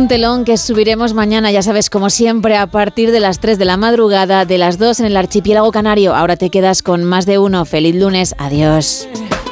un telón que subiremos mañana, ya sabes, como siempre, a partir de las 3 de la madrugada, de las 2 en el archipiélago canario. Ahora te quedas con Más de Uno. Feliz lunes. Adiós.